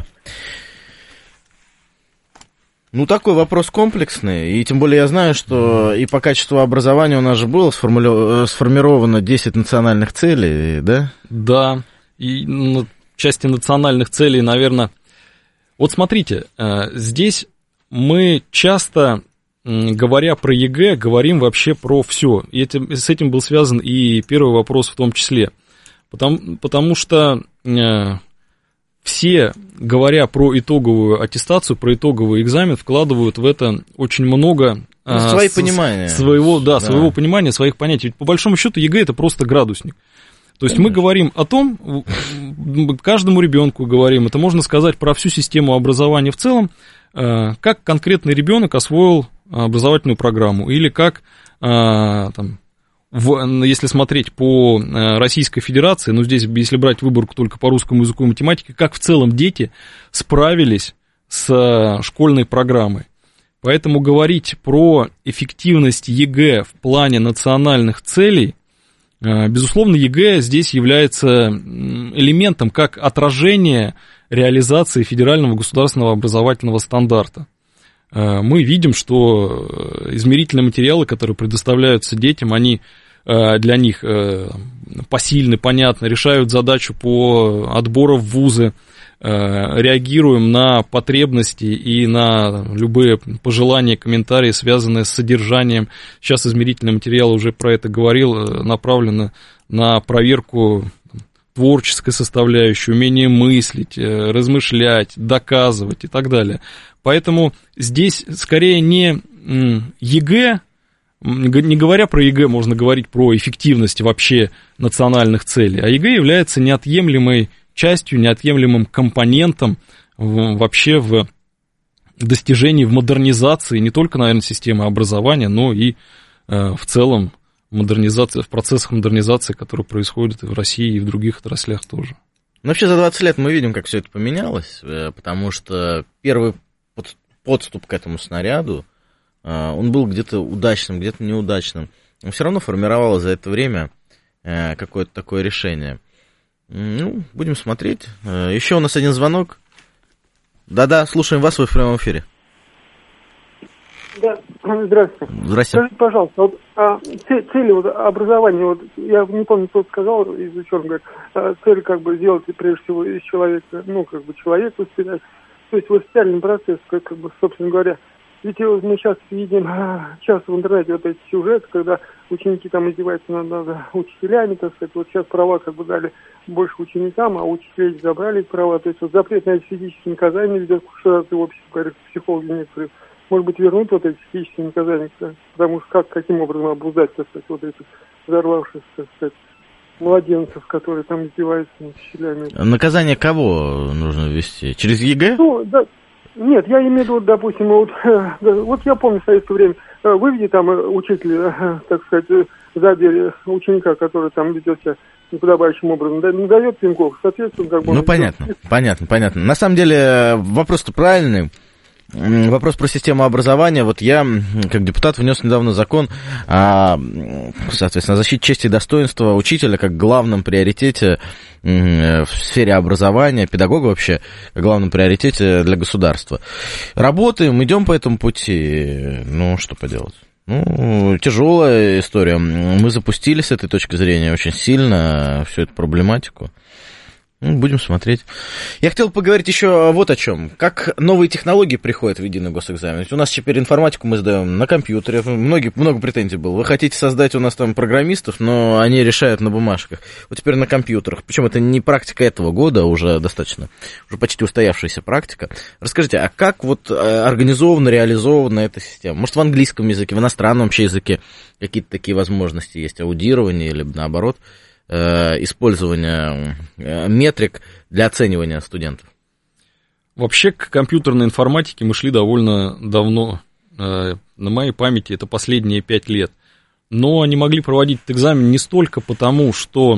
Ну, такой вопрос комплексный, и тем более я знаю, что и по качеству образования у нас же было сформулировано, сформировано десять национальных целей, да? Да, и в части национальных целей, наверное... Вот смотрите, здесь мы часто, говоря про ЕГЭ, говорим вообще про все. И этим, с этим был связан и первый вопрос в том числе. Потому, потому что все, говоря про итоговую аттестацию, про итоговый экзамен, вкладывают в это очень много... Ну, свои с, понимания. Своего, да, да. своего понимания, своих понятий. Ведь по большому счету ЕГЭ это просто градусник. То есть Конечно. Мы говорим о том, каждому ребенку говорим, это можно сказать про всю систему образования в целом, как конкретный ребенок освоил образовательную программу, или как, там, в, если смотреть по Российской Федерации, ну здесь, если брать выборку только по русскому языку и математике, как в целом дети справились с школьной программой. Поэтому говорить про эффективность ЕГЭ в плане национальных целей, безусловно, ЕГЭ здесь является элементом как отражение реализации федерального государственного образовательного стандарта. Мы видим, что измерительные материалы, которые предоставляются детям, они для них посильны, понятно, решают задачу по отбору в вузы, реагируем на потребности и на любые пожелания, комментарии, связанные с содержанием. Сейчас измерительные материалы, уже про это говорил, направлены на проверку творческая составляющая, умение мыслить, размышлять, доказывать и так далее. Поэтому здесь скорее не ЕГЭ, не говоря про ЕГЭ, можно говорить про эффективность вообще национальных целей, а ЕГЭ является неотъемлемой частью, неотъемлемым компонентом вообще в достижении, в модернизации не только, наверное, системы образования, но и в целом модернизация, в процессах модернизации, которые происходят и в России, и в других отраслях тоже. Ну, вообще за двадцать лет мы видим, как все это поменялось, потому что первый подступ к этому снаряду, он был где-то удачным, где-то неудачным, но все равно формировалось за это время какое-то такое решение. Ну, будем смотреть. Еще у нас один звонок. Да-да, слушаем вас, вы в прямом эфире. Да, здравствуйте. Здравствуйте. Скажите, пожалуйста, вот, а, цели вот, образования, вот, я не помню, кто сказал из ученых, говорит, а, цель как бы сделать прежде всего из человека, ну, как бы человек воспитать, то есть воспитательный процесс, как, как бы, собственно говоря. Ведь вот, мы сейчас видим а, часто в интернете вот эти сюжеты, когда ученики там издеваются над, над учителями, так сказать, вот сейчас права как бы дали больше ученикам, а учителей забрали права, то есть вот запрет на эти физические наказания ведет к ужасной обществу, говорят психологи некоторые. Может быть, вернуть вот эти физические наказания, потому что как, каким образом обуздать, так сказать, вот этих взорвавшихся, так сказать, младенцев, которые там издеваются над учителями. Наказание кого нужно ввести? Через ЕГЭ? Ну, да, нет, я имею в виду, допустим, вот, вот я помню в советское время, выведи там учителя, так сказать, за дверь ученика, который там ведет себя неподобающим образом, да, не дает пинков, соответственно, как бы... Ну, понятно, понятно, понятно. На самом деле, вопрос-то правильный. Вопрос про систему образования. Вот я, как депутат, внес недавно закон о, соответственно, защите чести и достоинства учителя как главном приоритете в сфере образования, педагога вообще, как главном приоритете для государства. Работаем, идем по этому пути. Ну, что поделать. Ну, тяжелая история. Мы запустили с этой точки зрения очень сильно всю эту проблематику. Ну, будем смотреть. Я хотел поговорить еще вот о чем. Как новые технологии приходят в единый госэкзамен. Ведь у нас теперь информатику мы сдаем на компьютере. Многие, много претензий было. Вы хотите создать у нас там программистов, но они решают на бумажках. Вот теперь на компьютерах. Причем это не практика этого года, а уже достаточно, уже почти устоявшаяся практика. Расскажите, а как вот организована, реализована эта система? Может, в английском языке, в иностранном вообще языке какие-то такие возможности есть, аудирование или наоборот? Использования метрик для оценивания студентов? Вообще к компьютерной информатике мы шли довольно давно. На моей памяти это последние пять лет. Но они могли проводить этот экзамен не столько потому, что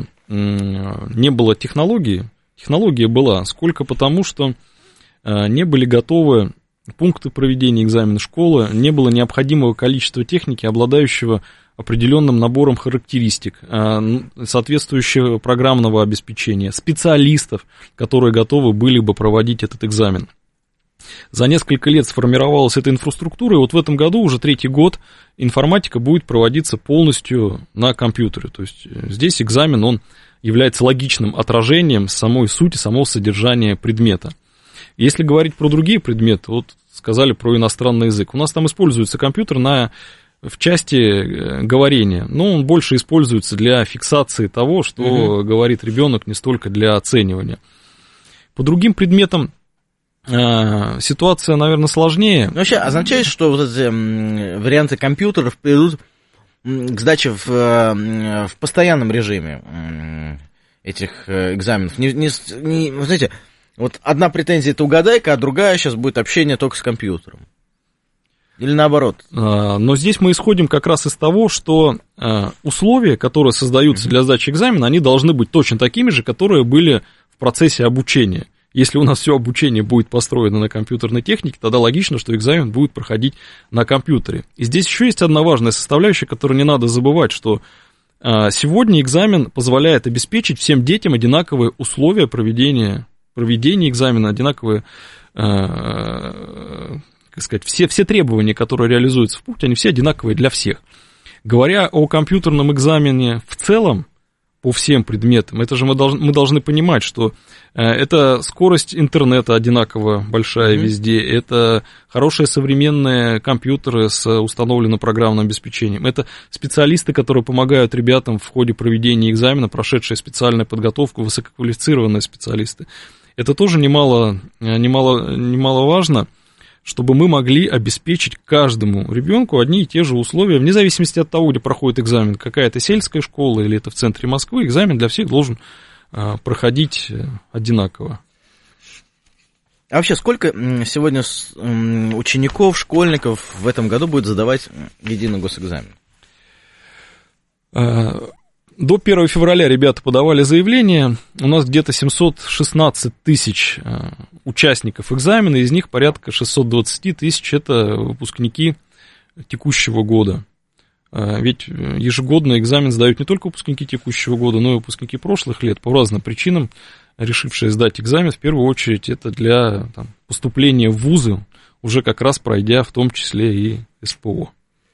не было технологии, технология была, сколько потому, что не были готовы пункты проведения экзамена школы, не было необходимого количества техники, обладающего определенным набором характеристик, соответствующего программного обеспечения, специалистов, которые готовы были бы проводить этот экзамен. За несколько лет сформировалась эта инфраструктура, и вот в этом году, уже третий год, информатика будет проводиться полностью на компьютере. То есть здесь экзамен, он является логичным отражением самой сути, самого содержания предмета. Если говорить про другие предметы, вот сказали про иностранный язык, у нас там используется компьютер на... в части говорения, но он больше используется для фиксации того, что uh-huh. говорит ребенок, не столько для оценивания. По другим предметам э, ситуация, наверное, сложнее. Ну, вообще означает, что вот эти варианты компьютеров придут к сдаче в, в постоянном режиме этих экзаменов. Не, не, не, вы знаете, вот одна претензия — это угадайка, а другая сейчас будет общение только с компьютером. Или наоборот? Но здесь мы исходим как раз из того, что условия, которые создаются для сдачи экзамена, они должны быть точно такими же, которые были в процессе обучения. Если у нас все обучение будет построено на компьютерной технике, тогда логично, что экзамен будет проходить на компьютере. И здесь еще есть одна важная составляющая, которую не надо забывать, что сегодня экзамен позволяет обеспечить всем детям одинаковые условия проведения, проведения экзамена, одинаковые... сказать, все, все требования, которые реализуются в пункте, они все одинаковые для всех. Говоря о компьютерном экзамене в целом, по всем предметам. Это же мы должны, мы должны понимать, что это скорость интернета одинаково большая mm-hmm. везде, это хорошие современные компьютеры с установленным программным обеспечением, это специалисты, которые помогают ребятам в ходе проведения экзамена, прошедшие специальную подготовку, высококвалифицированные специалисты. Это тоже немало, немало, немаловажно, чтобы мы могли обеспечить каждому ребенку одни и те же условия, вне зависимости от того, где проходит экзамен, какая-то сельская школа или это в центре Москвы, экзамен для всех должен проходить одинаково. А вообще, сколько сегодня учеников, школьников в этом году будет задавать единый госэкзамен? До первого февраля ребята подавали заявление, у нас где-то семьсот шестнадцать тысяч участников экзамена, из них порядка шестьсот двадцать тысяч это выпускники текущего года. Ведь ежегодно экзамен сдают не только выпускники текущего года, но и выпускники прошлых лет по разным причинам, решившие сдать экзамен, в первую очередь это для там, поступления в вузы, уже как раз пройдя в том числе и СПО.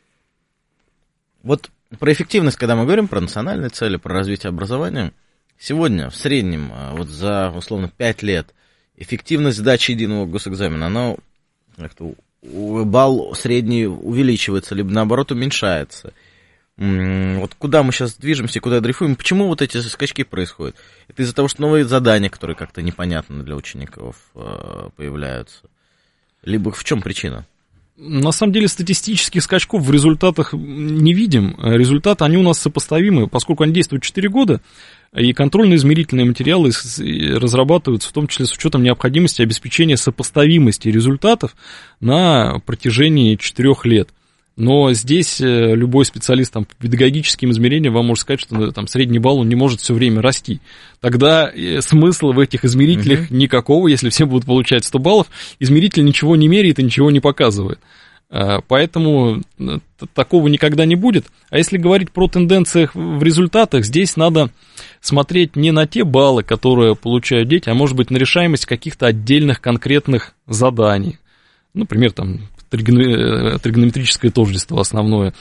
Вот про эффективность, когда мы говорим про национальные цели, про развитие образования, сегодня в среднем вот за условно пять лет эффективность сдачи единого госэкзамена, она как-то балл средний увеличивается, либо наоборот уменьшается. Вот куда мы сейчас движемся, куда дрейфуем, почему вот эти скачки происходят? Это из-за того, что новые задания, которые как-то непонятны для учеников, появляются? Либо в чем причина? На самом деле статистических скачков в результатах не видим. Результаты, они у нас сопоставимы, поскольку они действуют четыре года, и контрольно-измерительные материалы разрабатываются, в том числе с учетом необходимости обеспечения сопоставимости результатов на протяжении четырех лет. Но здесь любой специалист там, по педагогическим измерениям вам может сказать, что там, средний балл он не может все время расти. Тогда смысла в этих измерителях uh-huh. никакого, если все будут получать сто баллов, измеритель ничего не меряет и ничего не показывает. Поэтому такого никогда не будет. А если говорить про тенденции в результатах, здесь надо смотреть не на те баллы, которые получают дети, а может быть на решаемость каких-то отдельных конкретных заданий. Например, там тригонометрическое тождество основное.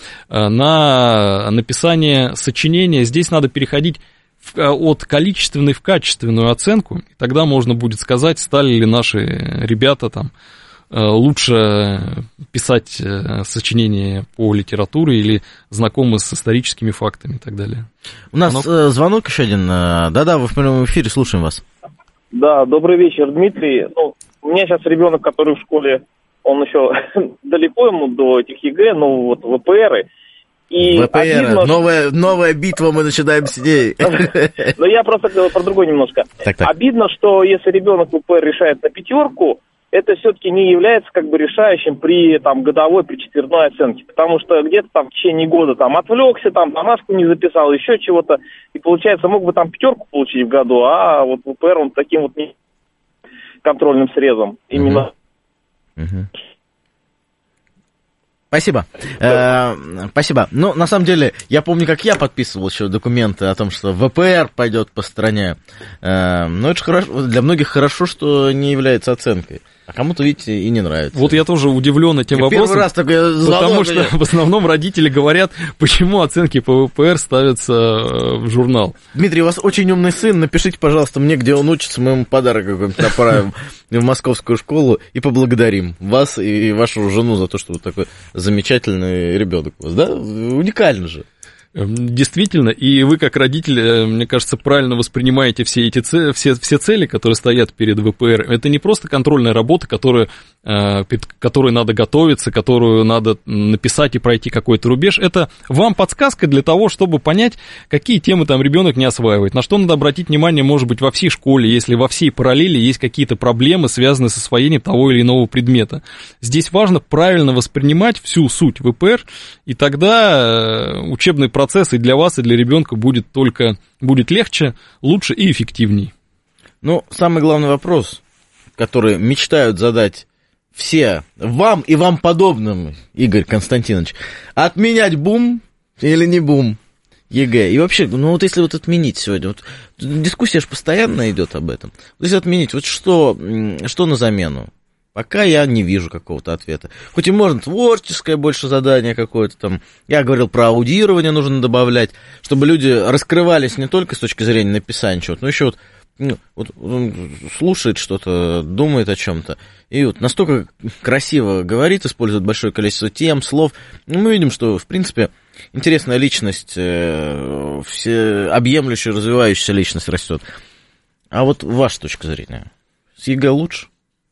На написание сочинения здесь надо переходить от количественной в качественную оценку, и тогда можно будет сказать, стали ли наши ребята там лучше писать сочинения по литературе или знакомы с историческими фактами и так далее. У нас звонок, звонок еще один. Да-да, вы в прямом эфире, слушаем вас. Да, добрый вечер, Дмитрий. Ну, у меня сейчас ребенок, который в школе, он еще далеко ему до этих ЕГЭ, но вот ВПРы. И ВПР, обидно... новая, новая битва, мы начинаем с ней. Но я просто про другое немножко. Так, так. Обидно, что если ребенок ВПР решает на пятерку, это все-таки не является как бы решающим при там, годовой, при четвертной оценке. Потому что где-то там в течение года там отвлекся, там домашку не записал, еще чего-то. И получается, мог бы там пятерку получить в году, а вот ВПР он таким вот не контрольным срезом. Именно. Угу. Спасибо. Э, спасибо. Ну, на самом деле, я помню, как я подписывал еще документы о том, что ВПР пойдет по стране. Э, но это же хорошо, для многих хорошо, что не является оценкой. А кому-то, видите, и не нравится. Вот я тоже удивлен этим я вопросом. Первый раз такой звонок, потому что я... в основном родители говорят, почему оценки по ВПР ставятся в журнал. Дмитрий, у вас очень умный сын. Напишите, пожалуйста, мне, где он учится, мы ему подарок какой-нибудь направим в московскую школу и поблагодарим вас и вашу жену за то, что вы такой замечательный ребенок у вас. Да? Уникально же. Действительно, и вы, как родитель, мне кажется, правильно воспринимаете все эти цели, все, все цели, которые стоят перед ВПР. Это не просто контрольная работа, которая, которой надо готовиться, которую надо написать и пройти какой-то рубеж. Это вам подсказка для того, чтобы понять, какие темы там ребенок не осваивает, на что надо обратить внимание, может быть, во всей школе, если во всей параллели есть какие-то проблемы, связанные с освоением того или иного предмета. Здесь важно правильно воспринимать всю суть ВПР, и тогда учебный процесс процесс и для вас, и для ребенка будет только будет легче, лучше и эффективней. Ну, самый главный вопрос, который мечтают задать все вам и вам подобным, Игорь Константинович, отменять бум или не бум ЕГЭ? И вообще, ну вот если вот отменить сегодня, вот дискуссия же постоянно идет об этом, если отменить, вот что, что на замену? Пока я не вижу какого-то ответа. Хоть и можно творческое больше задание какое-то там. Я говорил про аудирование нужно добавлять, чтобы люди раскрывались не только с точки зрения написания чего-то, но еще вот, ну, вот он слушает что-то, думает о чем-то. И вот настолько красиво говорит, использует большое количество тем, слов. Ну, мы видим, что, в принципе, интересная личность, всеобъемлющая, развивающаяся личность растет. А вот ваша точка зрения? С ЕГЭ лучше?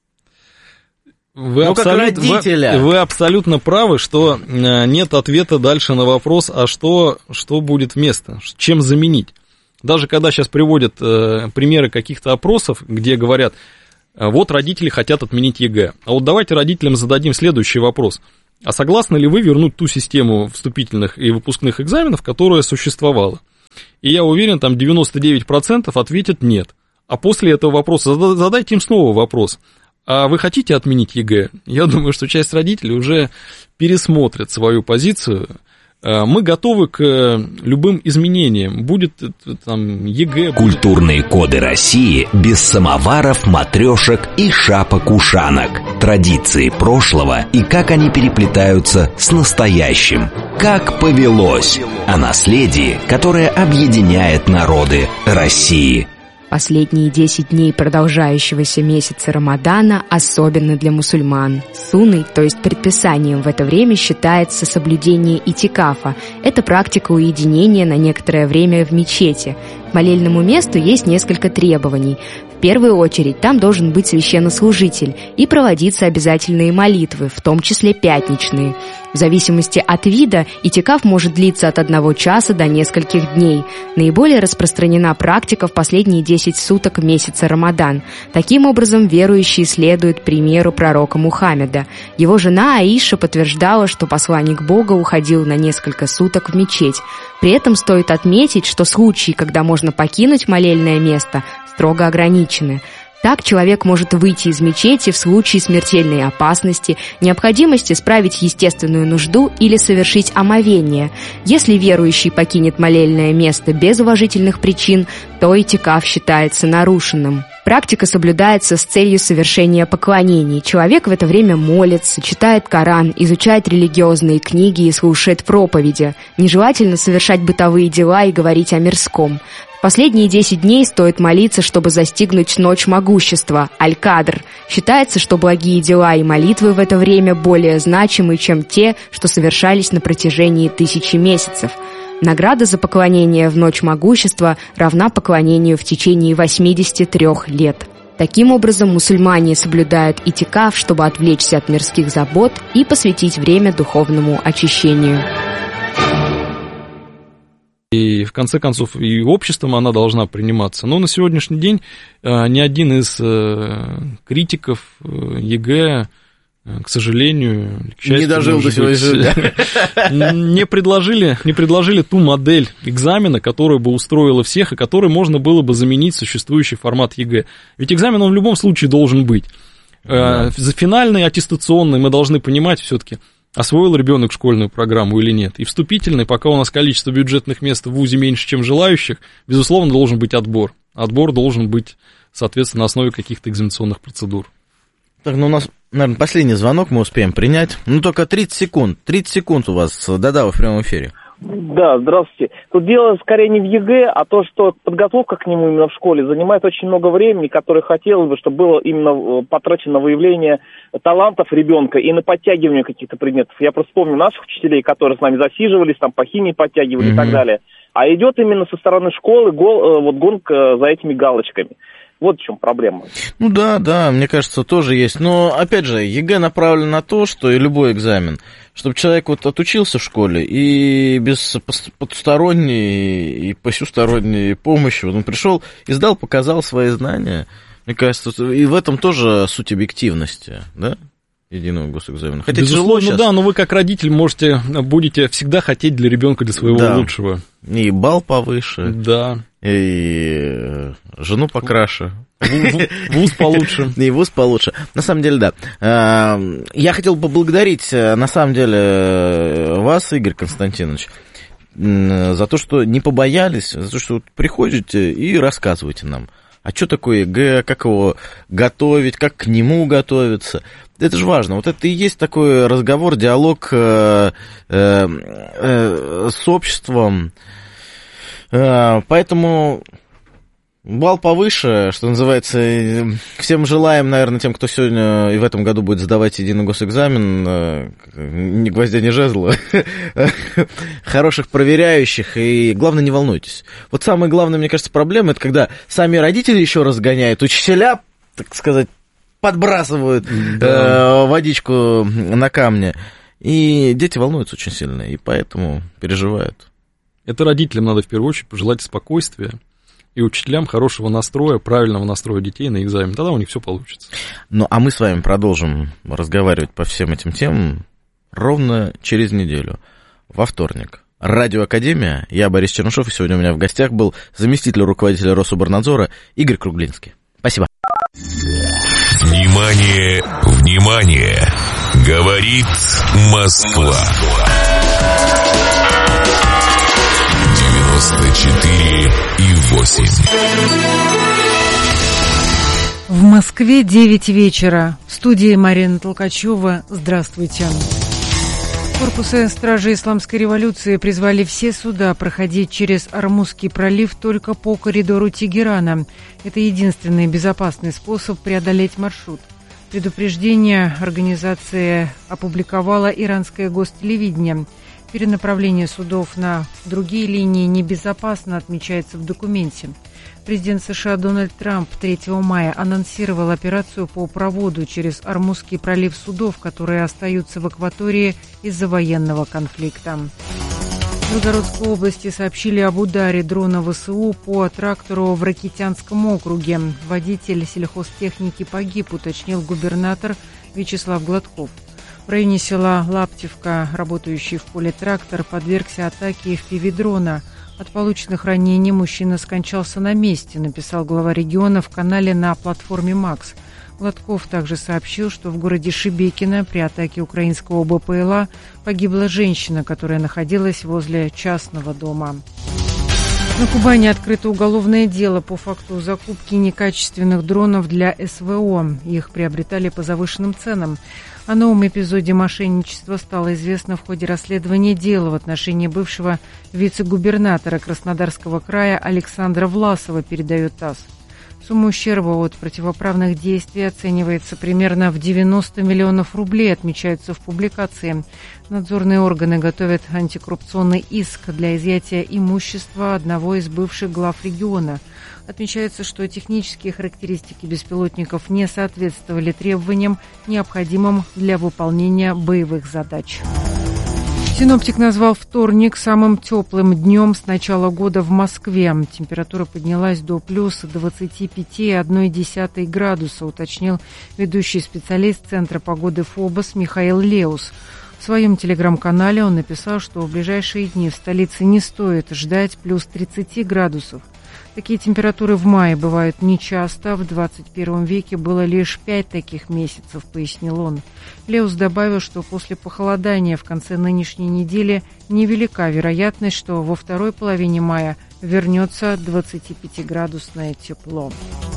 Вы, ну, абсолют, вы, вы абсолютно правы, что нет ответа дальше на вопрос, а что, что будет вместо, чем заменить. Даже когда сейчас приводят э, примеры каких-то опросов, где говорят, вот родители хотят отменить ЕГЭ, а вот давайте родителям зададим следующий вопрос. А согласны ли вы вернуть ту систему вступительных и выпускных экзаменов, которая существовала? И я уверен, там девяносто девять процентов ответят нет. А после этого вопроса задайте им снова вопрос. А вы хотите отменить ЕГЭ? Я думаю, что часть родителей уже пересмотрят свою позицию. Мы готовы к любым изменениям. Будет там ЕГЭ... Культурные коды России без самоваров, матрешек и шапок-ушанок. Традиции прошлого и как они переплетаются с настоящим. Как повелось. О наследии, которое объединяет народы России. Последние десять дней продолжающегося месяца Рамадана особенно для мусульман. Сунной, то есть предписанием в это время, считается соблюдение итикафа. Это практика уединения на некоторое время в мечети. К молельному месту есть несколько требований. В первую очередь там должен быть священнослужитель и проводиться обязательные молитвы, в том числе пятничные. В зависимости от вида итикаф может длиться от одного часа до нескольких дней. Наиболее распространена практика в последние десять суток месяца Рамадан. Таким образом, верующие следуют примеру пророка Мухаммеда. Его жена Аиша подтверждала, что посланник Бога уходил на несколько суток в мечеть. При этом стоит отметить, что случаи, когда можно покинуть молельное место, строго ограничены. Так человек может выйти из мечети в случае смертельной опасности, необходимости справить естественную нужду или совершить омовение. Если верующий покинет молельное место без уважительных причин, то итикаф считается нарушенным. Практика соблюдается с целью совершения поклонений. Человек в это время молится, читает Коран, изучает религиозные книги и слушает проповеди. Нежелательно совершать бытовые дела и говорить о мирском. Последние десять дней стоит молиться, чтобы застигнуть ночь могущества, Аль-Кадр. Считается, что благие дела и молитвы в это время более значимы, чем те, что совершались на протяжении тысячи месяцев. Награда за поклонение в ночь могущества равна поклонению в течение восьмидесяти трёх лет. Таким образом, мусульмане соблюдают итикаф, чтобы отвлечься от мирских забот и посвятить время духовному очищению. И в конце концов и обществом она должна приниматься. Но на сегодняшний день э, ни один из э, критиков э, ЕГЭ, э, к сожалению, к счастью, не дожил до сегодня, не предложили, не предложили ту модель экзамена, которая бы устроила всех и которой можно было бы заменить существующий формат ЕГЭ. Ведь экзамен он в любом случае должен быть. Э, за финальный, аттестационный мы должны понимать все-таки, освоил ребенок школьную программу или нет. И вступительный, пока у нас количество бюджетных мест в вузе меньше, чем желающих, безусловно, должен быть отбор. Отбор должен быть, соответственно, на основе каких-то экзаменационных процедур. Так, ну у нас, наверное, последний звонок мы успеем принять. Ну, только тридцать секунд. тридцать секунд у вас. Да-да, в прямом эфире. Да, здравствуйте. Тут дело скорее не в ЕГЭ, а то, что подготовка к нему именно в школе занимает очень много времени, которое хотелось бы, чтобы было именно потрачено на выявление талантов ребенка и на подтягивание каких-то предметов. Я просто помню наших учителей, которые с нами засиживались, там по химии подтягивали mm-hmm. и так далее. А идет именно со стороны школы гол, вот гонка за этими галочками. Вот в чем проблема. Ну да, да, мне кажется, тоже есть. Но, опять же, ЕГЭ направлен на то, что и любой экзамен, чтобы человек вот отучился в школе и без потусторонней и посюсторонней помощи, вот он пришел и сдал, показал свои знания. Мне кажется, и в этом тоже суть объективности, да? Единого госэкзамена. Хотя тяжело сейчас. Да, но вы как родитель можете, будете всегда хотеть для ребенка, для своего да. лучшего. И балл повыше. Да. И жену покраше. Вуз получше. И вуз получше. На самом деле, да. Я хотел поблагодарить, на самом деле, вас, Игорь Константинович, за то, что не побоялись, за то, что приходите и рассказываете нам А что такое ЕГЭ, как его готовить, как к нему готовиться? Это же важно. Вот это и есть такой разговор, диалог э, э, э, с обществом. Э, поэтому балл повыше, что называется. Всем желаем, наверное, тем, кто сегодня и в этом году будет сдавать единый госэкзамен, э, ни гвоздя, ни жезла, хороших проверяющих. И главное, не волнуйтесь. Вот самая главная, мне кажется, проблема, это когда сами родители еще разгоняют, учителя, так сказать, подбрасывают да. э, водичку на камне. И дети волнуются очень сильно, и поэтому переживают. Это родителям надо в первую очередь пожелать спокойствия и учителям хорошего настроя, правильного настроя детей на экзамен. Тогда у них все получится. Ну, а мы с вами продолжим разговаривать по всем этим темам ровно через неделю, во вторник. Радио Академия, я Борис Чернышов, и сегодня у меня в гостях был заместитель руководителя Рособорнадзора Игорь Круглинский. Спасибо. Внимание, внимание! Говорит Москва. девяносто четыре и восемь. В Москве девять вечера. В студии Марина Толкачева. Здравствуйте. Корпусы Стражи Исламской революции призвали все суда проходить через Ормузский пролив только по коридору Тегерана. Это единственный безопасный способ преодолеть маршрут. Предупреждение организация опубликовала иранское гостелевидение. Перенаправление судов на другие линии небезопасно, отмечается в документе. Президент США Дональд Трамп третьего мая анонсировал операцию по проводу через Ормузский пролив судов, которые остаются в акватории из-за военного конфликта. В Белгородской области сообщили об ударе дрона ВСУ по трактору в Ракитянском округе. Водитель сельхозтехники погиб, уточнил губернатор Вячеслав Гладков. В районе села Лаптевка, работающий в поле трактор, подвергся атаке эф пи ви-дрона. От полученных ранений мужчина скончался на месте, написал глава региона в канале на платформе «Макс». Гладков также сообщил, что в городе Шебекино при атаке украинского бэ пэ эл а погибла женщина, которая находилась возле частного дома. На Кубани открыто уголовное дело по факту закупки некачественных дронов для эс вэ о. Их приобретали по завышенным ценам. О новом эпизоде мошенничества стало известно в ходе расследования дела в отношении бывшего вице-губернатора Краснодарского края Александра Власова, передает ТАСС. Сумма ущерба от противоправных действий оценивается примерно в девяносто миллионов рублей, отмечается в публикации. Надзорные органы готовят антикоррупционный иск для изъятия имущества одного из бывших глав региона. Отмечается, что технические характеристики беспилотников не соответствовали требованиям, необходимым для выполнения боевых задач. Синоптик назвал вторник самым теплым днем с начала года в Москве. Температура поднялась до плюс двадцать пять целых одна десятая градуса, уточнил ведущий специалист Центра погоды ФОБОС Михаил Леус. В своем телеграм-канале он написал, что в ближайшие дни в столице не стоит ждать плюс тридцать градусов. Такие температуры в мае бывают нечасто. В двадцать первом веке было лишь пять таких месяцев, пояснил он. Леус добавил, что после похолодания в конце нынешней недели невелика вероятность, что во второй половине мая вернется двадцатипятиградусное тепло.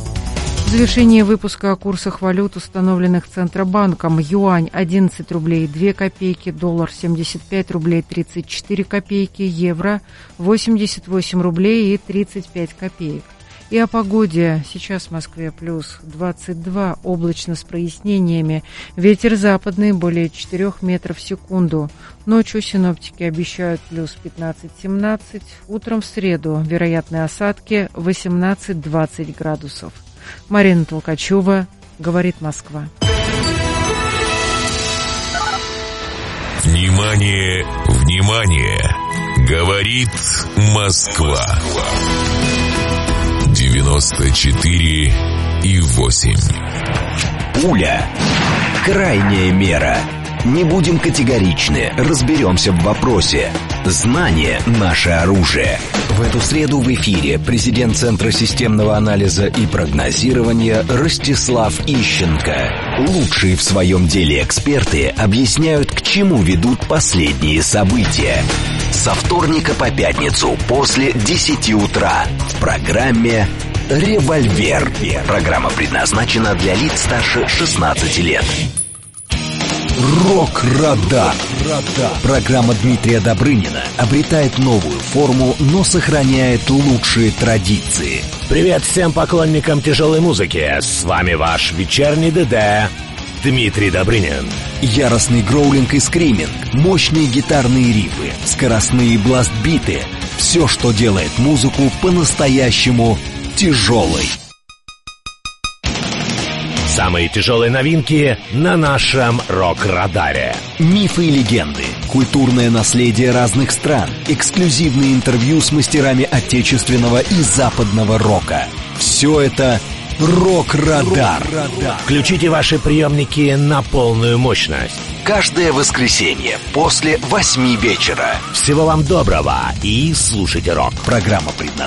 В завершении выпуска о курсах валют, установленных Центробанком. Юань одиннадцать рублей две копейки, доллар семьдесят пять рублей тридцать четыре копейки, евро восемьдесят восемь рублей и тридцать пять копеек. И о погоде. Сейчас в Москве плюс двадцать два, облачно с прояснениями. Ветер западный более четырех метров в секунду. Ночью синоптики обещают плюс пятнадцать-семнадцать. Утром в среду вероятные осадки восемнадцать-двадцать градусов. Марина Толкачева, говорит Москва. Внимание, внимание! Говорит Москва. девяносто четыре и восемь. Пуля. Крайняя мера. Не будем категоричны, разберемся в вопросе. Знание – наше оружие. В эту среду в эфире президент Центра системного анализа и прогнозирования Ростислав Ищенко. Лучшие в своем деле эксперты объясняют, к чему ведут последние события. Со вторника по пятницу после десяти утра в программе «Револьвер». Программа предназначена для лиц старше шестнадцати лет. Рок-радар. Программа Дмитрия Добрынина обретает новую форму, но сохраняет лучшие традиции. Привет всем поклонникам тяжелой музыки. С вами ваш вечерний ДД Дмитрий Добрынин. Яростный гроулинг и скриминг, мощные гитарные рифы, скоростные бласт-биты. Все, что делает музыку по-настоящему тяжелой. Самые тяжелые новинки на нашем рок-радаре. Мифы и легенды, культурное наследие разных стран, эксклюзивные интервью с мастерами отечественного и западного рока. Все это «Рок-радар». Включите ваши приемники на полную мощность. Каждое воскресенье после восьми вечера. Всего вам доброго и слушайте рок. Программа предназначена